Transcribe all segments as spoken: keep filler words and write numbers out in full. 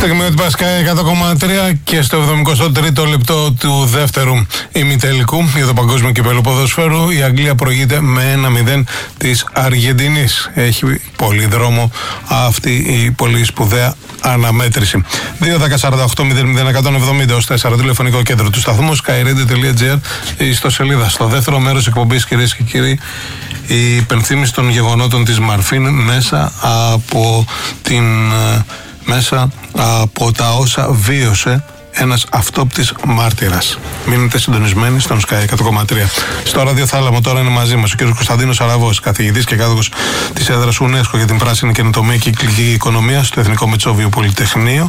Στιγμή ότι Πασκά εκατό κόμμα τρία και στο εβδομηκοστό τρίτο λεπτό του δεύτερου ημιτελικού για το Παγκόσμιο Κυπέλλο Ποδοσφαίρου η Αγγλία προηγείται με ένα μηδέν της Αργεντινής. Έχει πολύ δρόμο αυτή η πολύ σπουδαία αναμέτρηση. δύο δέκα σαράντα οκτώ μηδέν μηδέν εκατόν εβδομήντα ως τέσσερα τηλεφωνικό κέντρο του σταθμού skyradio τελεία gr στο σελίδα. Στο δεύτερο μέρος εκπομπής, κυρίες και κύριοι, η υπενθύμηση των γεγονότων της Μαρφίν μέσα από την... μέσα από τα όσα βίωσε ένας αυτόπτης μάρτυρας. Μείνετε συντονισμένοι στον Sky εκατό κόμμα τρία. Στο ραδιοθάλαμο τώρα είναι μαζί μας ο κ. Κωνσταντίνος Αραβός, καθηγητής και κάτοχος της έδρας UNESCO για την πράσινη καινοτομία και κυκλική οικονομία στο Εθνικό Μετσόβιο Πολυτεχνείο.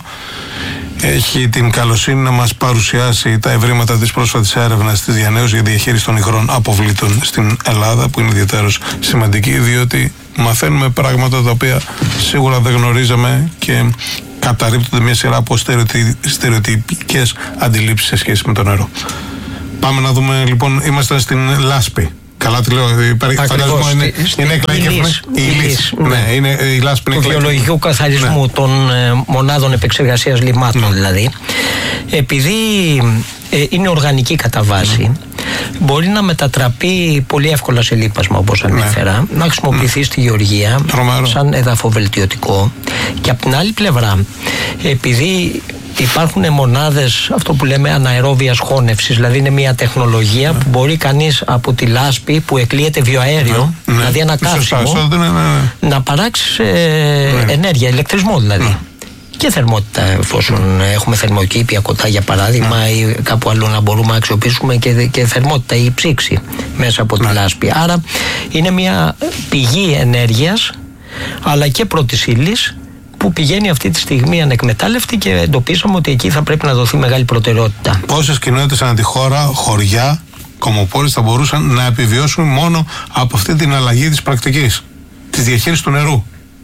Έχει την καλοσύνη να μας παρουσιάσει τα ευρήματα της πρόσφατης έρευνας της διανέωσης για διαχείριση των υγρών αποβλήτων στην Ελλάδα, που είναι ιδιαίτερως σημαντική, διότι μαθαίνουμε πράγματα τα οποία σίγουρα δεν γνωρίζαμε και καταρρίπτονται μια σειρά από στερεοτυ... στερεοτυπικές αντιλήψεις σε σχέση με το νερό. Πάμε να δούμε, λοιπόν, είμαστε στην Λάσπη. Καλά τη λέω, υπάρχει φαντασμό, είναι, είναι εκλαϊκευμένη. Η Λύς, ναι, είναι η Λάσπη. Του βιολογικού καθαρισμού, ναι, των ε, μονάδων επεξεργασίας λιμάτων, ναι, δηλαδή. Επειδή ε, είναι οργανική κατά βάση, mm. μπορεί να μετατραπεί πολύ εύκολα σε λίπασμα, όπως ανέφερα, ναι, να χρησιμοποιηθεί mm. στη γεωργία σαν εδαφοβελτιωτικό. Και από την άλλη πλευρά, επειδή υπάρχουν μονάδες, αυτό που λέμε αναερόβιας χώνευσης, δηλαδή είναι μια τεχνολογία, ναι, που μπορεί κανείς από τη λάσπη που εκλείεται βιοαέριο, ναι, δηλαδή ένα καύσιμο, ναι, ναι, ναι, να παράξει ε, ναι. ενέργεια, ηλεκτρισμό δηλαδή. Ναι. Και θερμότητα, εφόσον έχουμε θερμοκήπια κοτά για παράδειγμα, ναι, ή κάπου αλλού να μπορούμε να αξιοποιήσουμε και, και θερμότητα ή ψήξη μέσα από τη ναι. λάσπη. Άρα είναι μια πηγή ενέργειας αλλά και πρώτης ύλης που πηγαίνει αυτή τη στιγμή ανεκμετάλλευτη και εντοπίσαμε ότι εκεί θα πρέπει να δοθεί μεγάλη προτεραιότητα. Πόσες κοινότητες ανά τη χώρα, χωριά, κομμοπόλεις θα μπορούσαν να επιβιώσουν μόνο από αυτή την αλλαγή της πρακτικής, της διαχείρισης του νερού?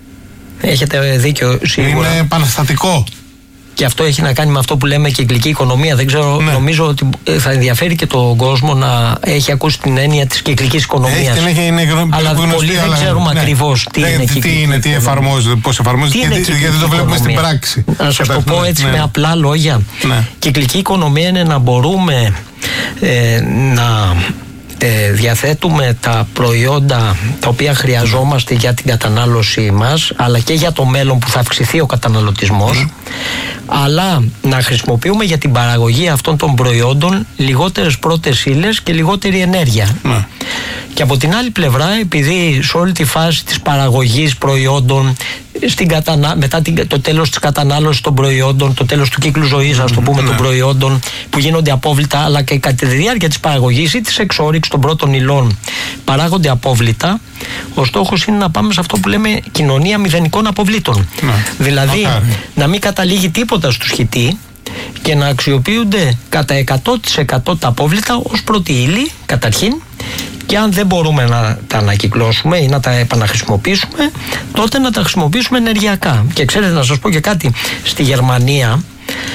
Έχετε δίκιο σίγουρα. Είναι επαναστατικό. Και αυτό έχει να κάνει με αυτό που λέμε κυκλική οικονομία. Δεν ξέρω, ναι, νομίζω ότι θα ενδιαφέρει και τον κόσμο να έχει ακούσει την έννοια της κυκλικής οικονομίας. Έχει, είναι, είναι, είναι, αλλά γνωστή, πολλοί δεν ξέρουμε, ναι, ακριβώς τι, ναι, είναι τι κυκλική είναι, τι εφαρμόζεται, πώς εφαρμόζεται, τι γιατί, γιατί το βλέπουμε στην πράξη. Να σας το πω έτσι, ναι, με απλά λόγια. Ναι. Κυκλική οικονομία είναι να μπορούμε ε, να Ε, διαθέτουμε τα προϊόντα τα οποία χρειαζόμαστε για την κατανάλωσή μας, αλλά και για το μέλλον που θα αυξηθεί ο καταναλωτισμός, mm. αλλά να χρησιμοποιούμε για την παραγωγή αυτών των προϊόντων λιγότερες πρώτες ύλες και λιγότερη ενέργεια. Mm. Και από την άλλη πλευρά, επειδή σε όλη τη φάση της παραγωγής προϊόντων, στην κατανα... μετά την... το τέλος της κατανάλωσης των προϊόντων, το τέλος του κύκλου ζωής, ας το πούμε, mm, των προϊόντων που γίνονται απόβλητα, αλλά και κατά τη διάρκεια της παραγωγής ή της εξόρυξης των πρώτων υλών παράγονται απόβλητα, ο στόχος είναι να πάμε σε αυτό που λέμε κοινωνία μηδενικών αποβλήτων. Mm. Δηλαδή okay. να μην καταλήγει τίποτα στο σκητή και να αξιοποιούνται κατά εκατό τοις εκατό τα απόβλητα ως πρώτη ύλη καταρχήν, και αν δεν μπορούμε να τα ανακυκλώσουμε ή να τα επαναχρησιμοποιήσουμε, τότε να τα χρησιμοποιήσουμε ενεργειακά. Και ξέρετε, να σας πω και κάτι, στη Γερμανία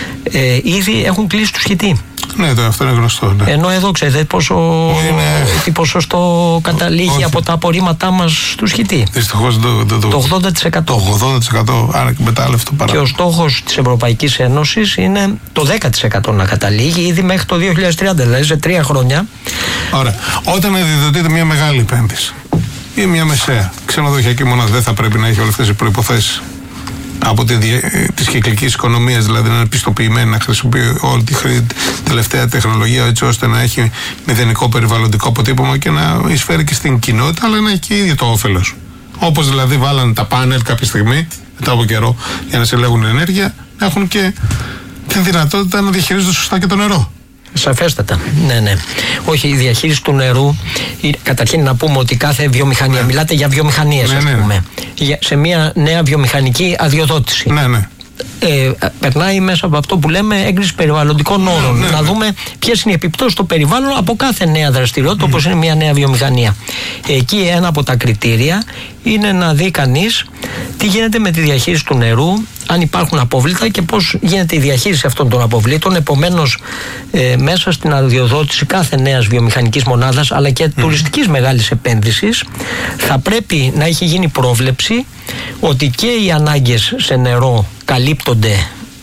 ε, ήδη έχουν κλείσει το σκητή. Ναι, το, αυτό είναι γνωστό. Ναι. Ενώ εδώ ξέρετε πόσο, είναι... τι ποσοστό καταλήγει Όχι. από τα απορρίμματά μας στο σκητή. Δυστυχώς το, το, το, το ογδόντα τοις εκατό. Το ογδόντα τοις εκατό ανεκμετάλλευτο παράδειγμα. Και ο στόχος της Ευρωπαϊκής Ένωσης είναι το δέκα τοις εκατό να καταλήγει ήδη μέχρι το δύο χιλιάδες τριάντα, δηλαδή σε τρία χρόνια. Ωραία. Όταν διδοτείται μια μεγάλη επένδυση ή μια μεσαία ξενοδοχειακή μονάδα, δεν θα πρέπει να έχει όλες αυτές οι προϋποθέσεις από τη της κυκλικής οικονομίας, δηλαδή να είναι πιστοποιημένη, να χρησιμοποιεί όλη τη τελευταία τεχνολογία, έτσι ώστε να έχει μηδενικό περιβαλλοντικό αποτύπωμα και να εισφέρει και στην κοινότητα, αλλά να έχει και ίδιο το όφελος. Όπως δηλαδή βάλανε τα πάνελ κάποια στιγμή, μετά από καιρό, για να συλλέγουν ενέργεια, να έχουν και την δυνατότητα να διαχειρίζονται σωστά και το νερό. Σαφέστατα. Ναι, ναι. Όχι, η διαχείριση του νερού, καταρχήν να πούμε ότι κάθε βιομηχανία, ναι, μιλάτε για βιομηχανίες, ναι, ας πούμε, ναι, ναι. σε μια νέα βιομηχανική αδειοδότηση. Ναι, ναι. Ε, περνάει μέσα από αυτό που λέμε έγκριση περιβαλλοντικών όρων. Ναι, ναι, να ναι. δούμε ποιες είναι οι επιπτώσεις στο περιβάλλον από κάθε νέα δραστηριότητα, mm. όπως είναι μια νέα βιομηχανία. Εκεί ένα από τα κριτήρια είναι να δει κανείς τι γίνεται με τη διαχείριση του νερού, αν υπάρχουν απόβλητα και πώς γίνεται η διαχείριση αυτών των αποβλήτων. Επομένως, ε, μέσα στην αδειοδότηση κάθε νέας βιομηχανικής μονάδας, αλλά και mm. τουριστικής μεγάλης επένδυσης, θα πρέπει να έχει γίνει πρόβλεψη ότι και οι ανάγκες σε νερό καλύπτονται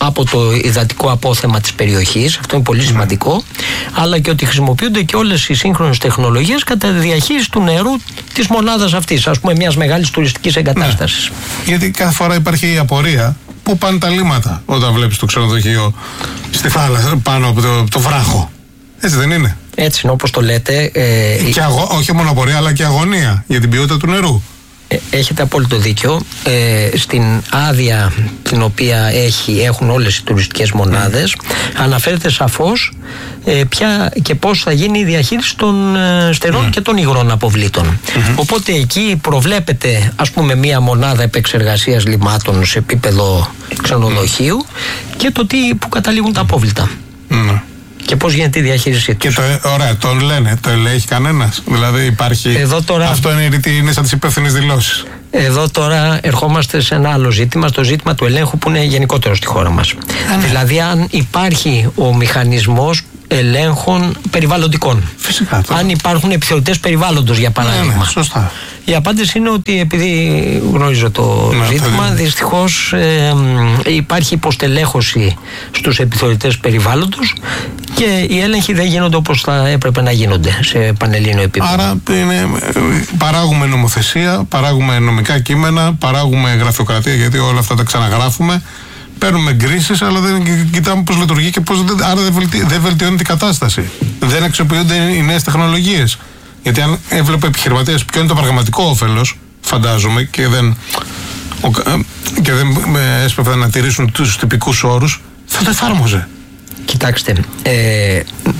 από το υδατικό απόθεμα της περιοχής, αυτό είναι πολύ σημαντικό, αλλά και ότι χρησιμοποιούνται και όλες οι σύγχρονες τεχνολογίες κατά τη διαχείριση του νερού της μονάδας αυτής, ας πούμε μιας μεγάλης τουριστικής εγκατάστασης. Ναι. Γιατί κάθε φορά υπάρχει η απορία πού πάνε τα λίμματα όταν βλέπεις το ξενοδοχείο στη θάλασσα πάνω από το, το βράχο. Έτσι δεν είναι? Έτσι είναι, όπως το λέτε. Ε, και αγω, όχι μόνο απορία, αλλά και αγωνία για την ποιότητα του νερού. Έχετε απόλυτο δίκιο. Ε, στην άδεια την οποία έχει, έχουν όλες οι τουριστικές μονάδες, mm. αναφέρεται σαφώς ε, ποια και πώς θα γίνει η διαχείριση των ε, στερών mm. και των υγρών αποβλήτων. Mm-hmm. Οπότε εκεί προβλέπεται, ας πούμε, μία μονάδα επεξεργασίας λιμάτων σε επίπεδο ξενοδοχείου mm. και το τι που καταλήγουν τα απόβλητα. Mm. Και πώς γίνεται η διαχείρισή τους. Και το, ωραία, τον λένε, το ελέγχει κανένας? Δηλαδή υπάρχει. Τώρα, αυτό είναι, είναι σαν τις υπεύθυνες δηλώσεις. Εδώ τώρα ερχόμαστε σε ένα άλλο ζήτημα, στο ζήτημα του ελέγχου που είναι γενικότερο στη χώρα μας. Α, ναι. Δηλαδή, αν υπάρχει ο μηχανισμός ελέγχων περιβαλλοντικών. Φυσικά. Τώρα. Αν υπάρχουν επιθεωρητές περιβάλλοντος, για παράδειγμα. Ναι, ναι, σωστά. Η απάντηση είναι ότι επειδή γνωρίζω το ναι, ζήτημα, δυστυχώς ε, υπάρχει υποστελέχωση στους επιθεωρητές περιβάλλοντος και οι έλεγχοι δεν γίνονται όπως θα έπρεπε να γίνονται σε πανελλήνιο επίπεδο. Άρα είναι, παράγουμε νομοθεσία, παράγουμε νομικά κείμενα, παράγουμε γραφειοκρατία, γιατί όλα αυτά τα ξαναγράφουμε. Παίρνουμε εγκρίσεις, αλλά δεν κοιτάμε πώς λειτουργεί και πώς. Άρα δεν, βελτι, δεν βελτιώνει την κατάσταση. Δεν αξιοποιούνται οι νέες τεχνολογίες. Γιατί αν έβλεπε επιχειρηματίας ποιο είναι το πραγματικό όφελος, φαντάζομαι, και δεν, ο, και δεν έσπευαν να τηρήσουν τους τυπικούς όρους, θα το εφάρμοζε. Κοιτάξτε, ε,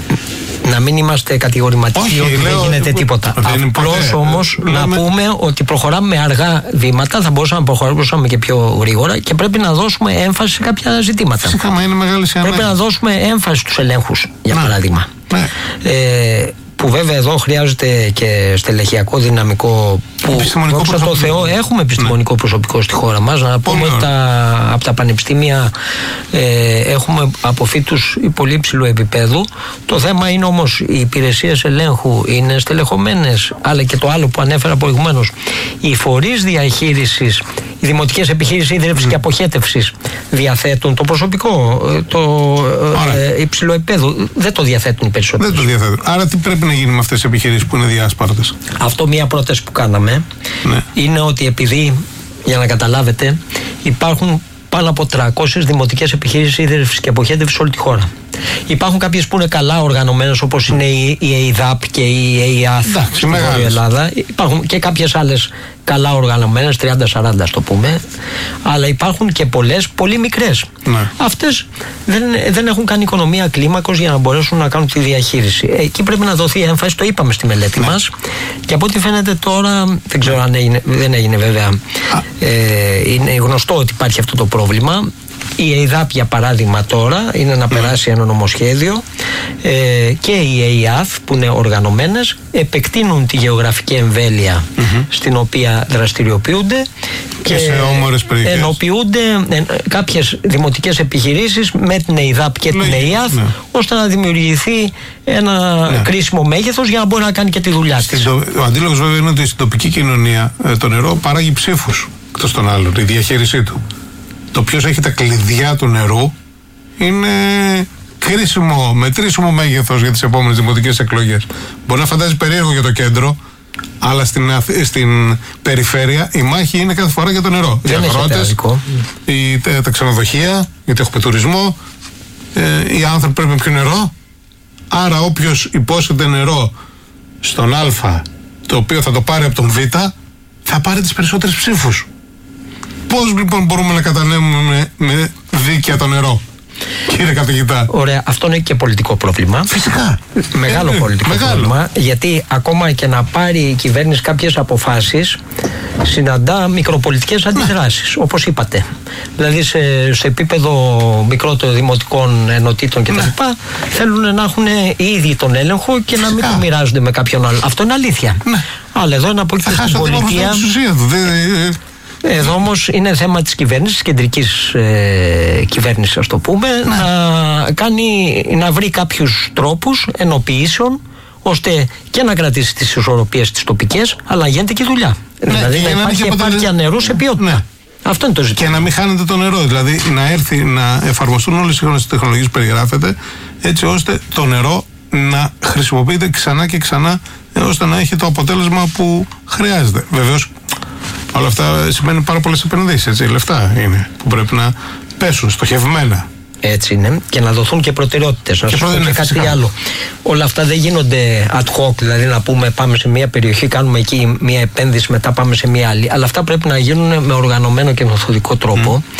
να μην είμαστε κατηγορηματικοί ότι δεν γίνεται τίποτα. Απλώς όμως λέμε... να πούμε ότι προχωράμε με αργά βήματα, θα μπορούσαμε να προχωρήσουμε και πιο γρήγορα και πρέπει να δώσουμε έμφαση σε κάποια ζητήματα. Φυσικά, μα είναι μεγάλη ανάγκη. Πρέπει να δώσουμε έμφαση στους ελέγχους, για να, παράδειγμα. Ναι. Ε, που βέβαια εδώ χρειάζεται και στελεχειακό δυναμικό που δόξα τω Θεώ έχουμε επιστημονικό ναι. προσωπικό στη χώρα μας. Να πούμε ότι τα, από τα πανεπιστήμια ε, έχουμε αποφύτους πολύ υψηλού επίπεδου. Το θέμα είναι όμως οι υπηρεσίες ελέγχου είναι στελεχωμένες, αλλά και το άλλο που ανέφερα προηγουμένως, οι φορείς διαχείρισης, οι δημοτικές επιχείρησεις ίδρυυσης mm. και αποχέτευσης διαθέτουν το προσωπικό, το ε, υψηλό επίπεδο. Δεν το διαθέτουν οι περισσότεροι. Δεν το διαθέτουν. Άρα τι πρέπει να γίνει με αυτές τις επιχειρήσεις που είναι διάσπαρτες? Αυτό μία πρόταση που κάναμε ναι. είναι ότι επειδή, για να καταλάβετε, υπάρχουν πάνω από τριακόσιες δημοτικές επιχειρήσεις ίδρυυσης και αποχέτευσης σε όλη τη χώρα. Υπάρχουν κάποιες που είναι καλά οργανωμένες, όπως είναι η, η ΕΙΔΑΠ και η ΕΙΑΘ στην Βόρεια Ελλάδα. Υπάρχουν και κάποιες άλλες καλά οργανωμένες, τριάντα σαράντα ας το πούμε, αλλά υπάρχουν και πολλές πολύ μικρές. Ναι. Αυτές δεν, δεν έχουν κάνει οικονομία κλίμακος για να μπορέσουν να κάνουν τη διαχείριση. Εκεί πρέπει να δοθεί έμφαση, το είπαμε στη μελέτη ναι. μας, και από ό,τι φαίνεται τώρα, δεν ξέρω αν έγινε, δεν έγινε βέβαια, ε, είναι γνωστό ότι υπάρχει αυτό το πρόβλημα. Η ΕΙΔΑΠ για παράδειγμα τώρα είναι να περάσει ένα νομοσχέδιο ε, και η ΕΙΑΘ που είναι οργανωμένες επεκτείνουν τη γεωγραφική εμβέλεια mm-hmm. στην οποία δραστηριοποιούνται και, και σε όμορες περιοχές ενοποιούνται ε, κάποιες δημοτικές επιχειρήσεις με την ΕΙΔΑΠ και Λογική, την ΕΙΑΘ ναι. ώστε να δημιουργηθεί ένα ναι. κρίσιμο μέγεθος για να μπορεί να κάνει και τη δουλειά της. Ο αντίλογος βέβαια είναι ότι στην τοπική κοινωνία το νερό παράγει ψήφους εκτός των άλλων, η διαχείρισή του. Το ποιος έχει τα κλειδιά του νερού είναι κρίσιμο, μετρήσιμο μέγεθος για τις επόμενες δημοτικές εκλογές. Μπορεί να φαντάζει περίεργο για το κέντρο, αλλά στην, στην περιφέρεια η μάχη είναι κάθε φορά για το νερό. Δεν οι αγρότες, οι, τα, τα ξενοδοχεία, γιατί έχουμε τουρισμό, ε, οι άνθρωποι πρέπει να πιούν νερό. Άρα όποιος υπόσχεται νερό στον Α, το οποίο θα το πάρει από τον Β, θα πάρει τις περισσότερες ψήφους. Πώς λοιπόν μπορούμε να κατανέμουμε με δίκαια το νερό, κύριε καθηγητά? Ωραία, αυτό είναι και πολιτικό πρόβλημα. Φυσικά. Μεγάλο ε, πολιτικό μεγάλο. πρόβλημα, γιατί ακόμα και να πάρει η κυβέρνηση κάποιες αποφάσεις, συναντά μικροπολιτικές αντιδράσεις, ναι. όπως είπατε. Δηλαδή σε, σε επίπεδο μικρότερων δημοτικών ενωτήτων κτλ. Ναι. θέλουν να έχουν οι ίδιοι τον έλεγχο και Φυσικά. να μην το μοιράζονται με κάποιον άλλο. Αυτό είναι αλήθεια. Ναι. Αλλά εδώ είναι από εκεί στην πολιτεία. Εδώ όμως είναι θέμα της κυβέρνησης, της κεντρικής ε, κυβέρνησης, ας το πούμε, ναι. να, κάνει, να βρει κάποιους τρόπους ενοποιήσεων, ώστε και να κρατήσει τις ισορροπίες τις τοπικές, αλλά να γίνεται και δουλειά. Ναι, δηλαδή να υπάρχει επάρκεια νερού σε ποιότητα. Ναι. Αυτό είναι το ζήτημα. Και να μην χάνετε το νερό. Δηλαδή να έρθει να εφαρμοστούν όλες οι τεχνολογίες που περιγράφετε, έτσι ώστε το νερό να χρησιμοποιείται ξανά και ξανά, ώστε να έχει το αποτέλεσμα που χρειάζεται. Βεβαίως, όλα αυτά σημαίνουν πάρα πολλές επενδύσεις. Έτσι, λεφτά είναι που πρέπει να πέσουν στοχευμένα. Έτσι είναι. Και να δοθούν και προτεραιότητες. Να σας πω και κάτι άλλο. Όλα αυτά δεν γίνονται ad hoc, δηλαδή να πούμε πάμε σε μια περιοχή, κάνουμε εκεί μια επένδυση, μετά πάμε σε μια άλλη. Αλλά αυτά πρέπει να γίνουν με οργανωμένο και μεθοδικό τρόπο. Mm.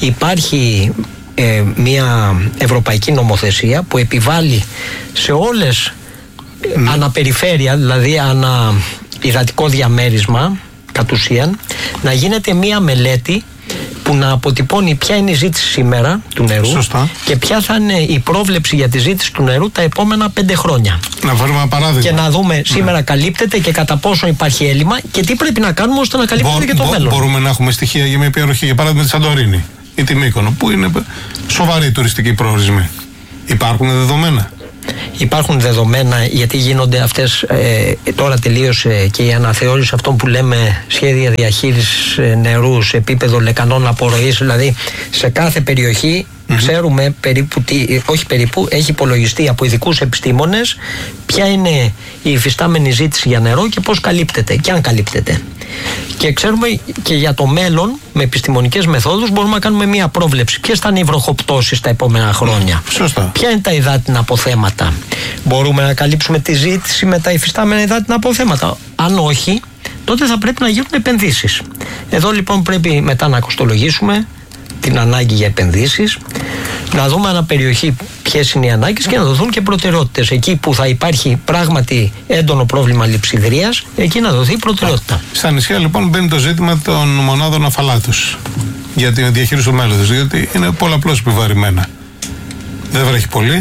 Υπάρχει ε, μια ευρωπαϊκή νομοθεσία που επιβάλλει σε όλες mm. αναπεριφέρεια, δηλαδή ανα υδατικό διαμέρισμα, κατ' ουσίαν, να γίνεται μια μελέτη που να αποτυπώνει ποια είναι η ζήτηση σήμερα του νερού. Σωστά. Και ποια θα είναι η πρόβλεψη για τη ζήτηση του νερού τα επόμενα πέντε χρόνια. Να βάλουμε ένα παράδειγμα. Και να δούμε σήμερα ναι. καλύπτεται και κατά πόσο υπάρχει έλλειμμα και τι πρέπει να κάνουμε ώστε να καλύπτεται μπο, και το μπο, μέλλον. Μπορούμε να έχουμε στοιχεία για μια περιοχή, για παράδειγμα τη Σαντορίνη ή τη Μύκονο, που είναι σοβαροί τουριστικοί προορισμοί. Υπάρχουν δεδομένα. Υπάρχουν δεδομένα, γιατί γίνονται αυτές, ε, τώρα τελείωσε και η αναθεώρηση αυτών που λέμε σχέδια διαχείρισης νερού σε επίπεδο λεκανών απορροής, δηλαδή σε κάθε περιοχή mm-hmm. ξέρουμε περίπου, τι, όχι περίπου, έχει υπολογιστεί από ειδικούς επιστήμονες ποια είναι η υφιστάμενη ζήτηση για νερό και πώς καλύπτεται και αν καλύπτεται. Και ξέρουμε και για το μέλλον, με επιστημονικές μεθόδους, μπορούμε να κάνουμε μια πρόβλεψη. Ποιες θα είναι οι βροχοπτώσεις τα επόμενα χρόνια. Σωστά. Ποια είναι τα υδάτινα αποθέματα. Μπορούμε να καλύψουμε τη ζήτηση με τα υφιστάμενα υδάτινα αποθέματα. Αν όχι, τότε θα πρέπει να γίνουν επενδύσεις. Εδώ λοιπόν πρέπει μετά να κοστολογήσουμε την ανάγκη για επενδύσεις, να δούμε ανά περιοχή ποιες είναι οι ανάγκες και να δοθούν και προτεραιότητες. Εκεί που θα υπάρχει πράγματι έντονο πρόβλημα λειψιδρίας, εκεί να δοθεί προτεραιότητα. Στα νησιά λοιπόν μπαίνει το ζήτημα των μονάδων αφαλάτωσης για τη διαχείριση του μέλλοντος, διότι είναι πολλαπλώς επιβαρημένα. Δεν βρέχει πολύ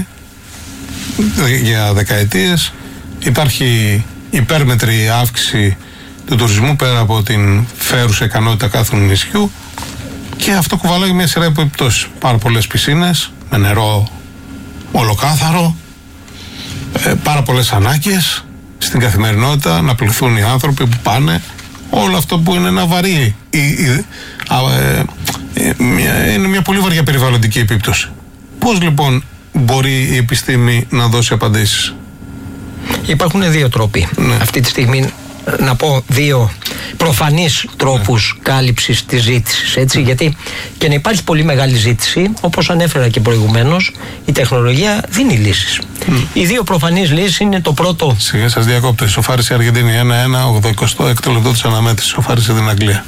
για δεκαετίες. Υπάρχει υπέρμετρη αύξηση του τουρισμού πέρα από την φέρουσα ικανότητα κάθε νησιού. Και αυτό κουβαλάει μια σειρά από επιπτώσεις. Πάρα πολλές πισίνες με νερό ολοκάθαρο, ε, πάρα πολλές ανάγκες στην καθημερινότητα, να πληθούν οι άνθρωποι που πάνε. Όλο αυτό που είναι ένα βαρύ, η, η, α, ε, ε, μια, είναι μια πολύ βαριά περιβαλλοντική επίπτωση. Πώς λοιπόν μπορεί η επιστήμη να δώσει απαντήσεις? Υπάρχουν δύο τρόποι. Ναι. Αυτή τη στιγμή να πω δύο προφανείς τρόπους ναι. κάλυψης της ζήτησης, έτσι, mm. γιατί και να υπάρχει πολύ μεγάλη ζήτηση, όπως ανέφερα και προηγουμένως, η τεχνολογία δίνει λύσεις. Mm. Οι δύο προφανείς λύσεις είναι το πρώτο. Σιγά σας διακόπτω. Ισοφάρισε η Αργεντινή ένα ένα, ογδοηκοστό λεπτό της αναμέτρησης. Ισοφάρισε την Αγγλία.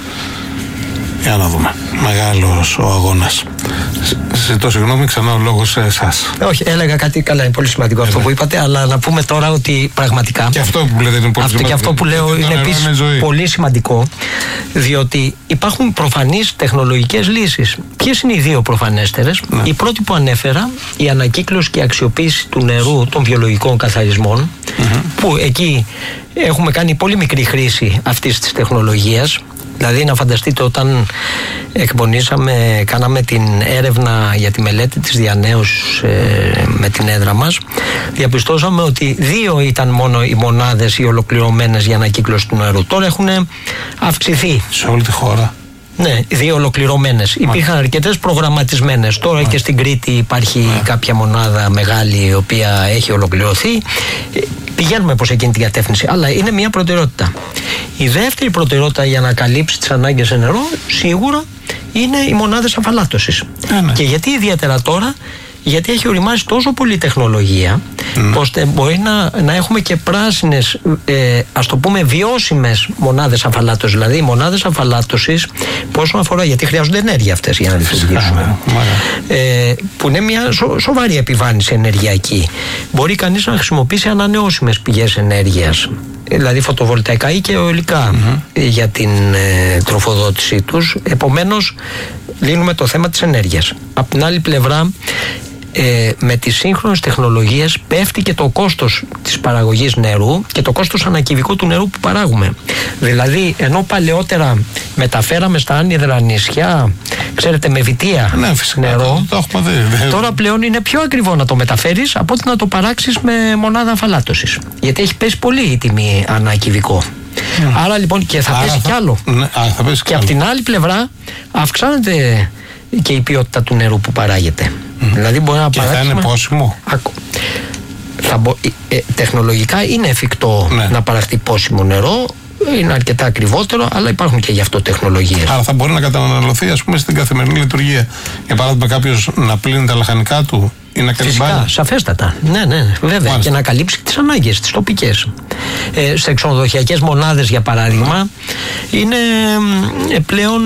Για να δούμε. Μεγάλος ο αγώνας. Ζητώ συγγνώμη, ξανά ο λόγος σε εσάς. Όχι, έλεγα κάτι καλά, είναι πολύ σημαντικό αυτό που είπατε, αλλά να πούμε τώρα ότι πραγματικά. Και αυτό που λέτε είναι πολύ αυτό, σημαντικό. Και αυτό που λέω είναι επίσης πολύ σημαντικό, διότι υπάρχουν προφανείς τεχνολογικές λύσεις. Ποιες είναι οι δύο προφανέστερες? Ναι. Η πρώτη που ανέφερα, η ανακύκλωση και αξιοποίηση του νερού των βιολογικών καθαρισμών, mm-hmm. που εκεί έχουμε κάνει πολύ μικρή χρήση αυτής της τεχνολογίας. Δηλαδή να φανταστείτε, όταν εκπονήσαμε, κάναμε την έρευνα για τη μελέτη της διανέωσης ε, με την έδρα μας, διαπιστώσαμε ότι δύο ήταν μόνο οι μονάδες οι ολοκληρωμένες για ανακύκλωση του νερού. Τώρα έχουν αυξηθεί. Σε όλη τη χώρα. Ναι, δύο ολοκληρωμένες. Υπήρχαν αρκετές προγραμματισμένες. Τώρα Μα. και στην Κρήτη υπάρχει Μα. κάποια μονάδα μεγάλη η οποία έχει ολοκληρωθεί. Πηγαίνουμε προς εκείνη την κατεύθυνση, αλλά είναι μια προτεραιότητα. Η δεύτερη προτεραιότητα για να καλύψει τις ανάγκες σε νερό, σίγουρα, είναι οι μονάδες αφαλάτωσης. Ε, ναι. Και γιατί ιδιαίτερα τώρα? Γιατί έχει οριμάσει τόσο πολύ τεχνολογία, mm. ώστε μπορεί να, να έχουμε και πράσινες, ε, ας το πούμε, βιώσιμες μονάδες αφαλάτωσης. Δηλαδή, οι μονάδες αφαλάτωσης, πόσο αφορά, γιατί χρειάζονται ενέργεια αυτές για να λειτουργήσουν. Ε, που είναι μια σο, σοβαρή επιβάρυνση ενεργειακή. Μπορεί κανείς να χρησιμοποιήσει ανανεώσιμες πηγές ενέργειας, δηλαδή φωτοβολταϊκά ή και αιωλικά, mm-hmm. για την ε, τροφοδότησή τους. Επομένως, λύνουμε το θέμα της ενέργειας. Απ' την άλλη πλευρά, Ε, με τις σύγχρονες τεχνολογίες πέφτει και το κόστος της παραγωγής νερού και το κόστος ανακυβικού του νερού που παράγουμε. Δηλαδή, ενώ παλαιότερα μεταφέραμε στα άνυδρα νησιά, ξέρετε, με βιτία ναι, φυσικά, νερό, το, το δει, τώρα πλέον είναι πιο ακριβό να το μεταφέρεις από ότι να το παράξεις με μονάδα αφαλάτωσης. Γιατί έχει πέσει πολύ η τιμή ανακυβικό. Mm. Άρα λοιπόν και θα Άρα πέσει θα... κι άλλο. Ναι, α, θα πέσει και από την άλλη πλευρά αυξάνεται και η ποιότητα του νερού που παράγεται. Mm. Δηλαδή μπορεί να και παράξουμε... θα είναι πόσιμο. Ακ... Θα μπο... ε, τεχνολογικά είναι εφικτό ναι. να παραχθεί πόσιμο νερό. Είναι αρκετά ακριβότερο, αλλά υπάρχουν και γι' αυτό τεχνολογίες. Άρα θα μπορεί να καταναλωθεί, ας πούμε, στην καθημερινή λειτουργία. Για παράδειγμα, κάποιος να πλύνει τα λαχανικά του ή να κάνει μπάνιο. Φυσικά, σαφέστατα. Ναι, ναι, βέβαια. Μάλιστα. Και να καλύψει τις ανάγκες, τις τοπικές. Ε, σε ξενοδοχειακές μονάδες, για παράδειγμα, είναι ε, πλέον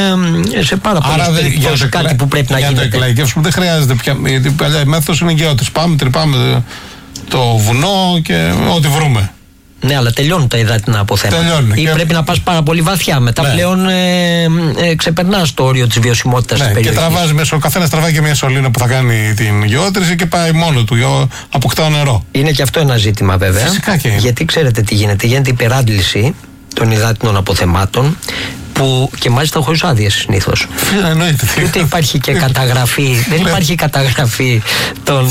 ε, σε πάρα πολλές περιπτώσεις κάτι εκλα... που πρέπει να γίνεται. Για το εκλαϊκεύσουμε δεν χρειάζεται πια. Γιατί παλιά η μέθοδος είναι γεώτες. Πάμε, τρυπάμε το βουνό και ό,τι βρούμε. Ναι, αλλά τελειώνουν τα υδάτινα αποθέματα. Τελειώνουν. Ή και... πρέπει να πας πάρα πολύ βαθιά. Μετά ναι. πλέον ε, ε, ξεπερνάς το όριο της βιωσιμότητας ναι, της περιοχής. Και τραβάζει μέσα, ο καθένας τραβάει και μια σωλήνα που θα κάνει την γεώτρηση και πάει μόνο του. Αποκτά νερό. Είναι και αυτό ένα ζήτημα βέβαια. Φυσικά και είναι. Γιατί ξέρετε τι γίνεται. Γίνεται υπεράντληση των υδάτινων αποθεμάτων. Που και μάλιστα χωρίς άδειες συνήθως. Εννοείται. Ούτε υπάρχει και καταγραφή. Δεν υπάρχει καταγραφή των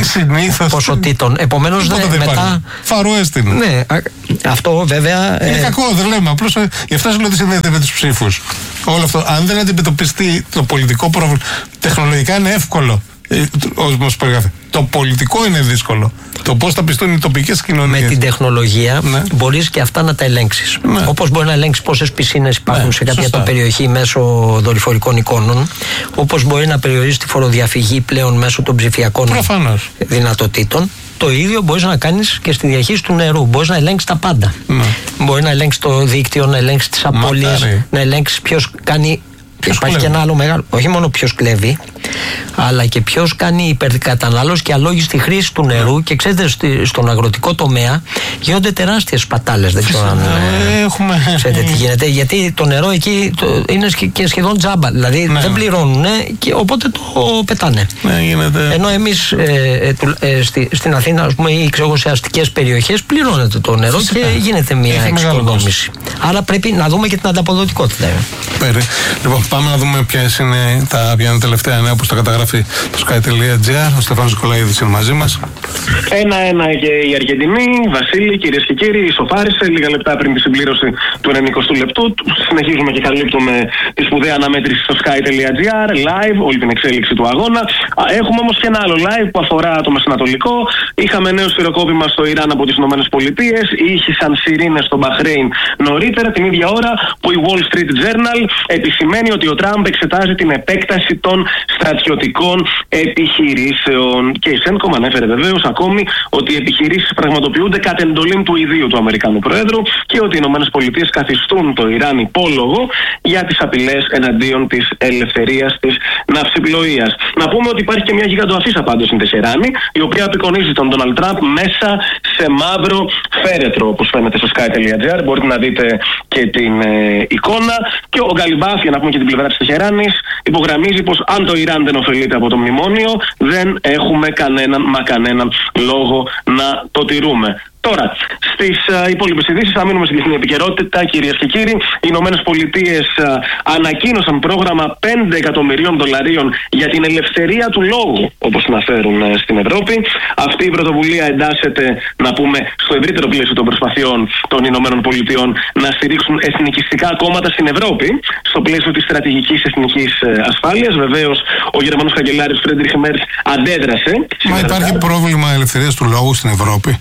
ε, ποσοτήτων. Επομένως δεν μετά. Φαρουέστην. Ναι, αυτό βέβαια. Είναι ε... κακό, δεν λέμε. Απλώς γι' αυτό σου λέω ότι συνδέεται με τους ψήφους. Όλο αυτό. Αν δεν αντιμετωπιστεί το πολιτικό πρόβλημα, τεχνολογικά είναι εύκολο. Όπως περιγράφει. Το πολιτικό είναι δύσκολο. Το πώς θα πιστούν οι τοπικές κοινωνίες. Με την τεχνολογία ναι. μπορείς και αυτά να τα ελέγξεις. Ναι. Όπως μπορεί να ελέγξεις πόσες πισίνες υπάρχουν ναι, σε κάποια το περιοχή μέσω δορυφορικών εικόνων. Όπως μπορεί να περιορίσει τη φοροδιαφυγή πλέον μέσω των ψηφιακών Προφανώς. δυνατοτήτων. Το ίδιο μπορείς να κάνεις και στη διαχείριση του νερού. Μπορείς να ελέγξεις τα πάντα. Ναι. Μπορεί να ελέγξεις το δίκτυο, να ελέγξεις τις απώλειες, να ελέγξεις ποιος κάνει. Ποιος υπάρχει κλέβει. Και ένα άλλο μεγάλο, όχι μόνο ποιος κλέβει, αλλά και ποιος κάνει υπερκατανάλωση και αλόγιστη χρήση του νερού. Yeah. Και ξέρετε, στον αγροτικό τομέα γίνονται τεράστιες σπατάλες. Δεν ξέρω αν έχουμε... ξέρετε τι γίνεται. Γιατί το νερό εκεί το, είναι και σχεδόν τζάμπα. Δηλαδή ναι. δεν πληρώνουν και οπότε το πετάνε. Ναι, γίνεται... Ενώ εμείς ε, ε, ε, στη, στην Αθήνα, ας πούμε, ή ξέρω, σε αστικές περιοχές πληρώνεται το νερό. Φυσικά. Και γίνεται μια εξοικονόμηση. Άρα πρέπει να δούμε και την ανταποδοτικότητα. Πέρι. Λοιπόν, πάμε να δούμε ποιες είναι τα, ποια είναι τα τελευταία νέα που στα καταγράφει το sky τελεία gr. Ο Στεφάνος Νικολαίδης είναι μαζί μας. Ένα-ένα και η Αργεντινή. Βασίλη, κυρίες και κύριοι, ισοφάρισε λίγα λεπτά πριν τη συμπλήρωση του ενενηκοστού λεπτού. Συνεχίζουμε και καλύπτουμε τη σπουδαία αναμέτρηση στο sky τελεία gr, live, όλη την εξέλιξη του αγώνα. Έχουμε όμως και ένα άλλο live που αφορά το Μεσανατολικό. Είχαμε νέο σφυροκόπημα στο Ιράν από τις ΗΠΑ. Ήχησαν σιρήνες στο Μπαχρέιν νωρίτερα, την ίδια ώρα που η Wall Street Journal επισημαίνει ότι ο Τραμπ εξετάζει την επέκταση των στρατιωτικών επιχειρήσεων. Και η Σένκομ ανέφερε βεβαίως ακόμη ότι οι επιχειρήσεις πραγματοποιούνται κατ' εντολή του ιδίου του Αμερικανού Προέδρου και ότι οι ΗΠΑ καθιστούν το Ιράν υπόλογο για τις απειλές εναντίον της ελευθερίας της ναυσιπλοείας. Να πούμε ότι υπάρχει και μια γιγαντοαφίσα πάντως στην Τεχεράνη, η οποία απεικονίζει τον Ντόναλντ Τραμπ μέσα σε μαύρο φέρετρο, όπως φαίνεται στο sky τελεία gr. Μπορείτε να δείτε και την ε, εικόνα. Και ο Γκαλιμπάφ, για να πούμε και την πλευρά της Τεχεράνης, υπογραμμίζει πως αν το Ιράν δεν ωφελείται από το μνημόνιο, δεν έχουμε κανέναν μα κανέναν λόγο να το τηρούμε. Τώρα, στις uh, υπόλοιπες ειδήσεις, θα μείνουμε στην διεθνή επικαιρότητα, κυρίες και κύριοι. Οι Ηνωμένες Πολιτείες uh, ανακοίνωσαν πρόγραμμα πέντε εκατομμυρίων δολαρίων για την ελευθερία του λόγου, όπως αναφέρουν uh, στην Ευρώπη. Αυτή η πρωτοβουλία εντάσσεται, να πούμε, στο ευρύτερο πλαίσιο των προσπαθειών των Ηνωμένων Πολιτειών να στηρίξουν εθνικιστικά κόμματα στην Ευρώπη, στο πλαίσιο της στρατηγικής εθνικής uh, ασφάλειας. Βεβαίως, ο Γερμανός καγκελάριος Φρέντριχ Μέρτς αντέδρασε. Μα υπάρχει πρόβλημα ελευθερίας του λόγου στην Ευρώπη?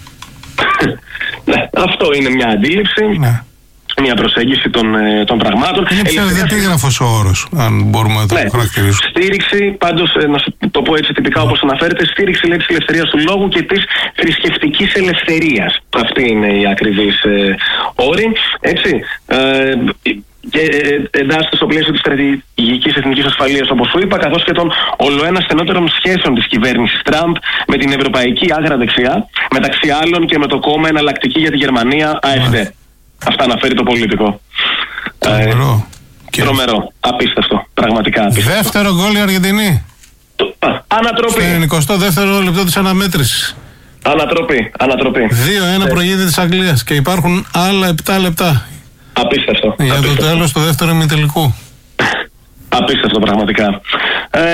Ναι, αυτό είναι μια αντίληψη, ναι. Μια προσέγγιση των, των πραγμάτων. Είναι ψευδεπίγραφος ο όρος, αν μπορούμε να το ναι. χαρακτηρίσουμε. Στήριξη, πάντως, να το πω έτσι τυπικά όπως αναφέρεται, στήριξη λέει της ελευθερίας του λόγου και της θρησκευτικής ελευθερίας. Αυτή είναι η ακριβής ε, όρη. Έτσι. Ε, και εντάσσεται στο πλαίσιο της στρατηγικής εθνικής ασφαλείας, όπως σου είπα, καθώς και των ολοένα στενότερων σχέσεων της κυβέρνησης Τραμπ με την ευρωπαϊκή άγρα δεξιά, μεταξύ άλλων και με το κόμμα Εναλλακτική για τη Γερμανία, AfD. Αυτά αναφέρει το πολιτικό. Τρομερό. Ε, τρομερό. Απίστευτο. Πραγματικά απίστευτο. Δεύτερο γκολ η Αργεντινή. Το, α, ανατροπή. Στο εικοστό δεύτερο λεπτό της αναμέτρησης. Ανατροπή. Ανατροπή. δύο ένα ε. προηγείται της Αγγλίας και υπάρχουν άλλα επτά λεπτά. Απίστευτο. Για Απίστευτο. το τέλος του δεύτερου ημιτελικού. Απίστευτο πραγματικά. Ε,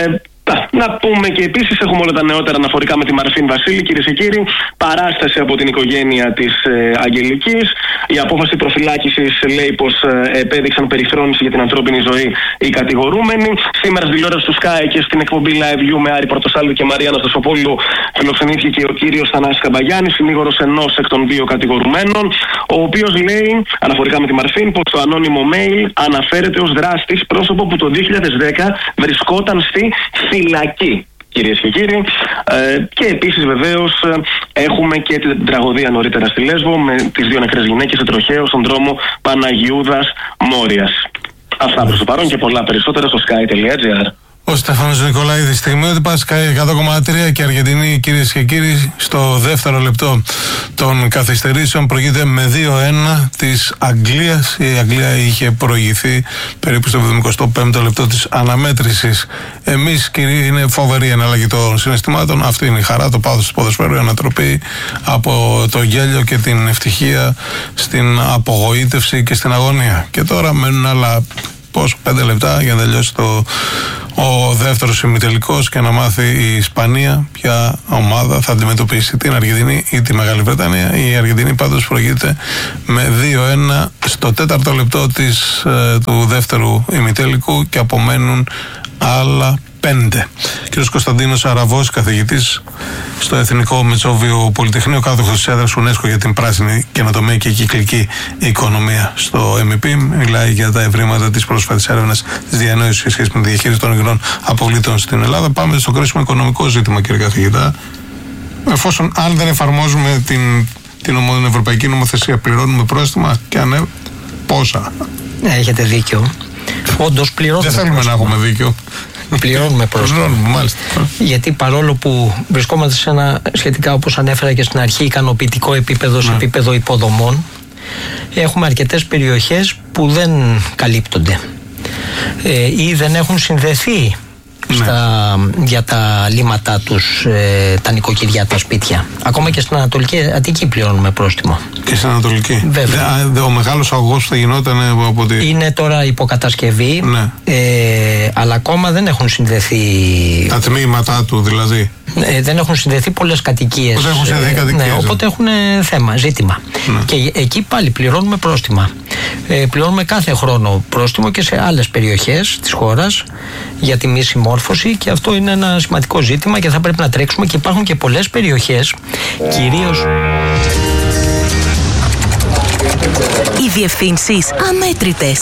Να πούμε και επίσης έχουμε όλα τα νεότερα αναφορικά με τη Μαρφίν Βασίλη, κυρίες και κύριοι. Παράσταση από την οικογένεια της ε, Αγγελικής. Η απόφαση προφυλάκησης λέει πως ε, επέδειξαν περιφρόνηση για την ανθρώπινη ζωή οι κατηγορούμενοι. Σήμερα στη τηλεόραση του Sky και στην εκπομπή Live You με Άρη Πρωτοσάλβη και Μαρία Αναστασοπούλου φιλοξενήθηκε και ο κύριος Θανάσης Καμπαγιάννης, συνήγορος ενός εκ των δύο κατηγορουμένων, ο οποίος λέει αναφορικά με τη Μαρφίν πως το ανώνυμο mail αναφέρεται ως δράστης πρόσωπο που το δύο χιλιάδες δέκα βρισκόταν στη φυλακή. Κυρίες και κύριοι, ε, και επίσης βεβαίως ε, έχουμε και την τραγωδία νωρίτερα στη Λέσβο με τις δύο νεκρές γυναίκες σε τροχαίο στον δρόμο Παναγιούδας Μόριας. Αυτά προς το παρόν και πολλά περισσότερα στο sky τελεία gr. Ο Στέφανος Νικολαίδης, στιγμή ότι πάει εκατό κόμμα τρία και Αργεντινή, κυρίες και κύριοι, στο δεύτερο λεπτό των καθυστερήσεων προηγείται με δύο ένα της Αγγλίας. Η Αγγλία είχε προηγηθεί περίπου στο εβδομηκοστό πέμπτο λεπτό της αναμέτρησης. Εμείς, κύριοι, είναι φοβερή εναλλαγή των συναισθημάτων. Αυτή είναι η χαρά, το πάθος του ποδοσφαίρου, η ανατροπή από το γέλιο και την ευτυχία στην απογοήτευση και στην αγωνία. Και τώρα μένουν άλλα πόσο, πέντε λεπτά για να τελειώσει το, ο δεύτερος ημιτελικός και να μάθει η Ισπανία ποια ομάδα θα αντιμετωπίσει την Αργεντινή ή τη Μεγάλη Βρετανία. Η Αργεντινή πάντως προηγείται με δύο ένα στο τέταρτο λεπτό της, ε, του δεύτερου ημιτελικού και απομένουν άλλα πέντε. Κύριος Κωνσταντίνος Αραβός, καθηγητής στο Εθνικό Μετσόβιο Πολυτεχνείο, κάτοχος της έδρας UNESCO για την πράσινη καινοτομία και κυκλική οικονομία στο εμ ι πι, μιλάει για τα ευρήματα της πρόσφατης έρευνας της διανόησης σε σχέση με τη διαχείριση των υγρών αποβλήτων στην Ελλάδα. Πάμε στο κρίσιμο οικονομικό ζήτημα, κύριε καθηγητά. Εφόσον αν δεν εφαρμόζουμε την, την ευρωπαϊκή νομοθεσία, πληρώνουμε πρόστιμα και αν ναι, πόσα? Ναι, έχετε δίκιο. Όντως πληρώνουμε. Δεν θέλουμε πρόστιμα να έχουμε δίκιο. Πληρώνουμε πρόστιμα. Γιατί παρόλο που βρισκόμαστε σε ένα σχετικά, όπως ανέφερα και στην αρχή, ικανοποιητικό επίπεδο, σε επίπεδο υποδομών, έχουμε αρκετές περιοχές που δεν καλύπτονται ε, ή δεν έχουν συνδεθεί στα, για τα λύματά τους, ε, τα νοικοκυριά, τα σπίτια. Ακόμα και στην Ανατολική Αττική πληρώνουμε πρόστιμο. Και στην Ανατολική. Βέβαια. Δε, ο μεγάλος αγωγός που θα γινόταν από τη... Είναι τώρα υποκατασκευή, ναι. ε, αλλά ακόμα δεν έχουν συνδεθεί. Τα τμήματά του δηλαδή. Ε, δεν έχουν συνδεθεί πολλές κατοικίες. Δεν έχουν συνδεθεί κατοικίες. Ναι, οπότε έχουν θέμα, ζήτημα. Ναι. Και εκεί πάλι πληρώνουμε πρόστιμα. Ε, πληρώνουμε κάθε χρόνο πρόστιμο και σε άλλες περιοχές της χώρας για τη μη συμμόρφωση, και αυτό είναι ένα σημαντικό ζήτημα και θα πρέπει να τρέξουμε, και υπάρχουν και πολλές περιοχές, κυρίως... Οι διευθύνσεις αμέτρητες.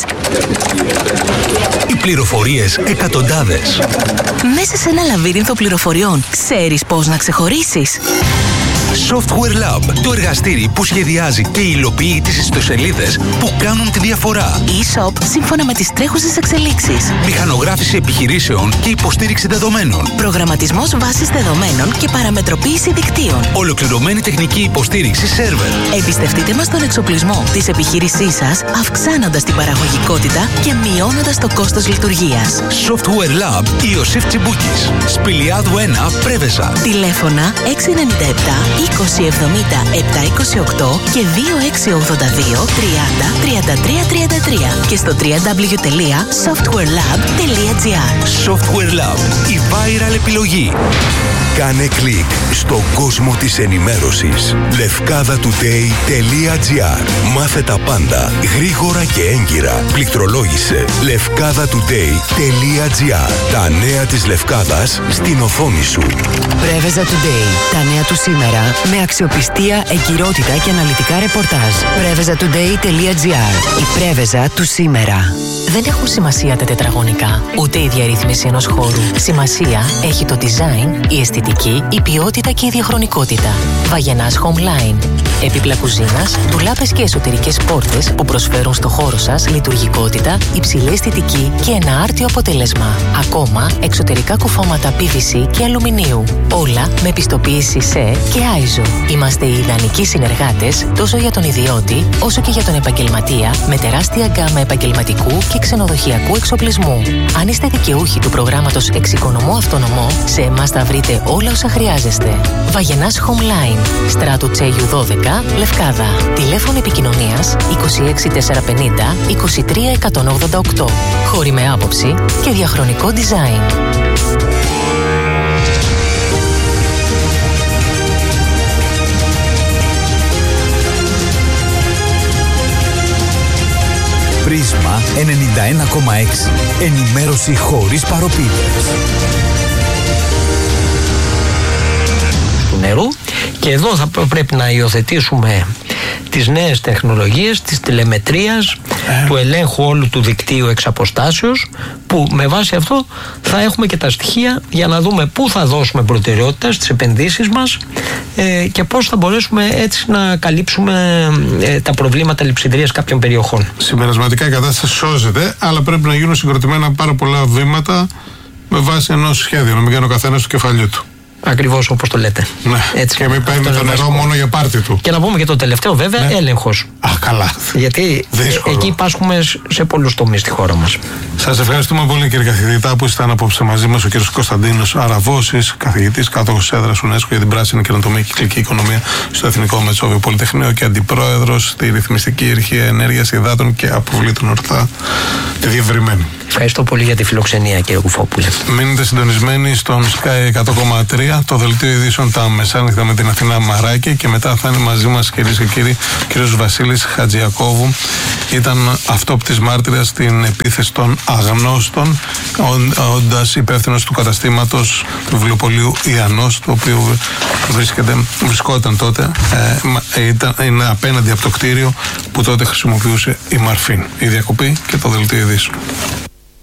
Οι πληροφορίες εκατοντάδες. Μέσα σε ένα λαβύρινθο πληροφοριών, ξέρεις πώς να ξεχωρίσεις? Software Lab, το εργαστήρι που σχεδιάζει και υλοποιεί τις ιστοσελίδες που κάνουν τη διαφορά. E-shop σύμφωνα με τις τρέχουσες εξελίξεις. Μηχανογράφηση επιχειρήσεων και υποστήριξη δεδομένων. Προγραμματισμός βάσης δεδομένων και παραμετροποίηση δικτύων. Ολοκληρωμένη τεχνική υποστήριξη σερβερ. Εμπιστευτείτε μας τον εξοπλισμό της επιχείρησής σας, αυξάνοντας την παραγωγικότητα και μειώνοντας το κόστος λειτουργίας. Software Lab Ιωσήφ Τσιμπούκης. Σπηλιάδου ένα, Πρέβεζα. Τηλέφωνα έξι εννιά επτά είκοσι εβδομήντα επτακόσια είκοσι οκτώ και δύο έξι ογδόντα δύο τριάντα τριάντα τρία τριάντα τρία και στο double-u double-u double-u τελεία software lab τελεία gr. Software Lab, η viral επιλογή. Κάνε κλικ στον κόσμο της ενημέρωσης. λευκάδα τουντέι τελεία gr. Μάθε τα πάντα γρήγορα και έγκυρα. Πληκτρολόγησε λευκάδα τουντέι τελεία gr. Τα νέα της Λευκάδας στην οθόνη σου. Πρέβεζα Today. Τα νέα του σήμερα με αξιοπιστία, εγκυρότητα και αναλυτικά ρεπορτάζ. πρέβεζα τουντέι τελεία gr. Η Πρέβεζα του σήμερα. Δεν έχουν σημασία τα τετραγωνικά, ούτε η διαρρύθμιση ενός χώρου. Σημασία έχει το design, η αισθητική, η ποιότητα και η διαχρονικότητα. Βαγενάς Homeline. Έπιπλα κουζίνας, ντουλάπες και εσωτερικές πόρτες που προσφέρουν στο χώρο σας λειτουργικότητα, υψηλή αισθητική και ένα άρτιο αποτέλεσμα. Ακόμα, εξωτερικά κουφώματα πι βι σι και αλουμινίου. Όλα με πιστοποίηση ΣΕ και άιζο. Είμαστε οι ιδανικοί συνεργάτες τόσο για τον ιδιώτη όσο και για τον επαγγελματία, με τεράστια γκάμα επαγγελματικού και ξενοδοχειακού εξοπλισμού. Αν είστε δικαιούχοι του προγράμματος Εξοικονομώ Αυτονομώ, σε εμάς θα βρείτε όλα όσα χρειάζεστε. Βαγενάς Homeline. Στράτου Τσέγιου δώδεκα, Λευκάδα. Τηλέφωνο επικοινωνίας είκοσι έξι τετρακόσια πενήντα είκοσι τρία εκατόν ογδόντα οκτώ. Χώροι με άποψη και διαχρονικό design. Πρίσμα ενενήντα ένα κόμμα έξι. Ενημέρωση χωρίς παροπίδες. Του νερού. Και εδώ θα πρέπει να υιοθετήσουμε τις νέες τεχνολογίες της τηλεμετρίας, ε. του ελέγχου όλου του δικτύου εξ αποστάσεως, που με βάση αυτό θα έχουμε και τα στοιχεία για να δούμε πού θα δώσουμε προτεραιότητα στις επενδύσεις μας ε, και πώς θα μπορέσουμε έτσι να καλύψουμε ε, τα προβλήματα λειψιδρίας κάποιων περιοχών. Συμπερασματικά η κατάσταση σώζεται, αλλά πρέπει να γίνουν συγκροτημένα πάρα πολλά βήματα με βάση ενός σχέδιου, να μην κάνει ο καθένας του κεφαλιού του. Ακριβώς όπως το λέτε. Ναι. Έτσι. Και μην παίρνει το νερό βασικό. Μόνο για πάρτι του. Και να πούμε και το τελευταίο, βέβαια, ναι. έλεγχος. Α, καλά. Γιατί δύσκολο. Εκεί πάσχουμε σε πολλούς τομείς στη χώρα μας. Σας ευχαριστούμε πολύ, κύριε καθηγητά, που ήσταν απόψε μαζί μας, ο κύριος Κωνσταντίνος Αραβώσης, καθηγητής, κάτοχος έδρας UNESCO για την πράσινη καινοτομία και κυκλική οικονομία στο Εθνικό Μετσόβιο Πολυτεχνείο και αντιπρόεδρος στη Ρυθμιστική Αρχή Ενέργειας, Υδάτων και Αποβλήτων Ορθά, τη διευρυμένη. Ευχαριστώ πολύ για τη φιλοξενία, κύριε Κουφόπουλε. Μείνετε συντονισμένοι στον Sky εκατό κόμμα τρία, το δελτίο ειδήσεων τα μεσάνυχτα με την Αθηνά Μαράκη, και μετά θα είναι μαζί μας, κυρίες και κύριοι, ο κύριος Βασίλης Χατζιακόβου. Ήταν αυτόπτης μάρτυρας στην επίθεση των αγνώστων, όντας υπεύθυνος του καταστήματος του βιβλιοπωλείου Ιαννός, το οποίο βρίσκεται, βρισκόταν τότε, ε, ήταν, είναι απέναντι από το κτίριο που τότε χρησιμοποιούσε η Μαρφίν. Η διακοπή και το δελτίο ειδήσεων.